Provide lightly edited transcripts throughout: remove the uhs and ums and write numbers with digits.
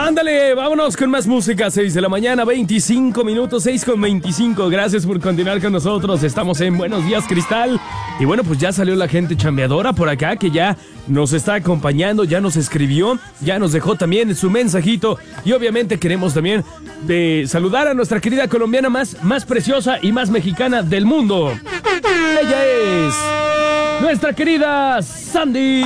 Ándale, vámonos con más música. 6 de la mañana, 25 minutos, 6:25. Gracias por continuar con nosotros. Estamos en Buenos Días, Cristal. Y bueno, pues ya salió la gente chambeadora por acá, que ya nos está acompañando, ya nos escribió, ya nos dejó también su mensajito. Y obviamente queremos también saludar a nuestra querida colombiana más preciosa y más mexicana del mundo. Ella es nuestra querida Sandy.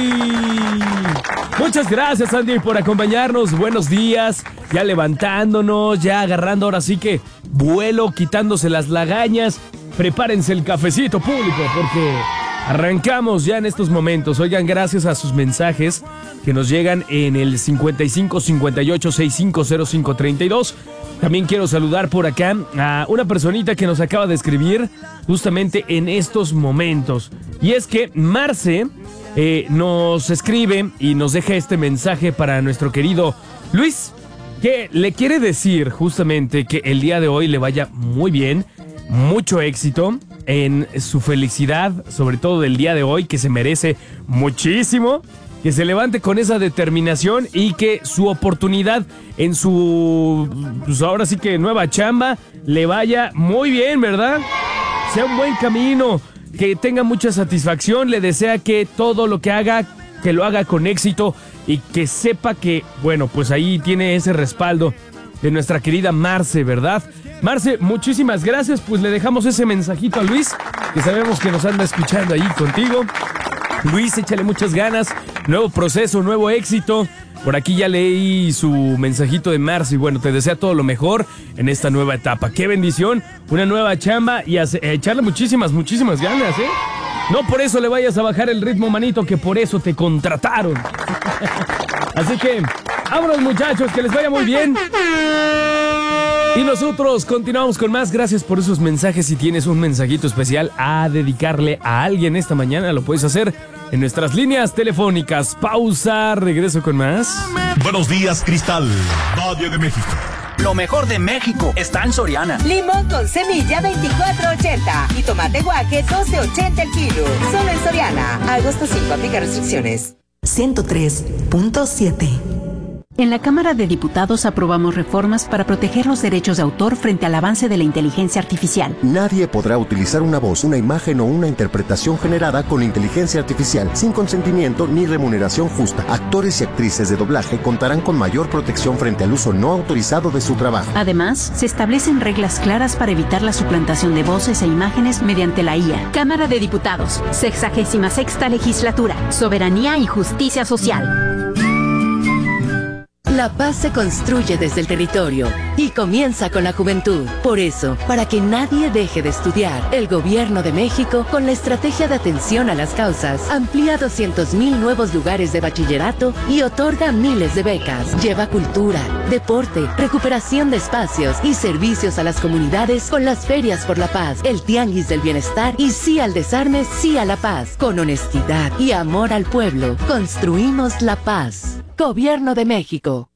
Muchas gracias, Sandy, por acompañarnos. Buenos días, ya levantándonos, ya agarrando ahora sí que vuelo, quitándose las lagañas. Prepárense el cafecito público porque arrancamos ya en estos momentos. Oigan, gracias a sus mensajes que nos llegan en el 55 58 65 05 32. También quiero saludar por acá a una personita que nos acaba de escribir justamente en estos momentos. Y es que Marce nos escribe y nos deja este mensaje para nuestro querido Luis, que le quiere decir justamente que el día de hoy le vaya muy bien, mucho éxito en su felicidad, sobre todo del día de hoy, que se merece muchísimo, que se levante con esa determinación y que su oportunidad en su, pues ahora sí que nueva chamba, le vaya muy bien, ¿verdad? Sea un buen camino, que tenga mucha satisfacción, le desea que todo lo que haga, que lo haga con éxito y que sepa que, bueno, pues ahí tiene ese respaldo de nuestra querida Marce, ¿verdad? Marce, muchísimas gracias, pues le dejamos ese mensajito a Luis, que sabemos que nos anda escuchando ahí contigo. Luis, échale muchas ganas, nuevo proceso, nuevo éxito. Por aquí ya leí su mensajito de Marce y bueno, te desea todo lo mejor en esta nueva etapa. ¡Qué bendición! Una nueva chamba y echarle muchísimas ganas, ¿eh? No por eso le vayas a bajar el ritmo, manito, que por eso te contrataron. Así que, vámonos, muchachos, que les vaya muy bien. Y nosotros continuamos con más. Gracias por esos mensajes. Si tienes un mensajito especial a dedicarle a alguien esta mañana, lo puedes hacer en nuestras líneas telefónicas. Pausa, regreso con más. Buenos días, Cristal, Valle de México. Lo mejor de México está en Soriana. Limón con semilla 24.80 y tomate guaje 12.80 el kilo. Solo en Soriana. Agosto 5, aplica restricciones. 103.7. En la Cámara de Diputados aprobamos reformas para proteger los derechos de autor frente al avance de la inteligencia artificial. Nadie podrá utilizar una voz, una imagen o una interpretación generada con inteligencia artificial sin consentimiento ni remuneración justa. Actores y actrices de doblaje contarán con mayor protección frente al uso no autorizado de su trabajo. Además, se establecen reglas claras para evitar la suplantación de voces e imágenes mediante la IA. Cámara de Diputados, 66ª Legislatura, Soberanía y Justicia Social. La paz se construye desde el territorio y comienza con la juventud. Por eso, para que nadie deje de estudiar, el Gobierno de México, con la estrategia de atención a las causas, amplía 200,000 nuevos lugares de bachillerato y otorga miles de becas. Lleva cultura, deporte, recuperación de espacios y servicios a las comunidades con las ferias por la paz, el tianguis del bienestar y sí al desarme, sí a la paz. Con honestidad y amor al pueblo, construimos la paz. Gobierno de México.